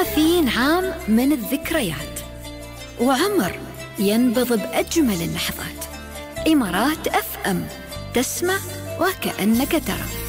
30 عام من الذكريات، وعمر ينبض بأجمل اللحظات. إمارات FM، تسمع وكأنك ترى.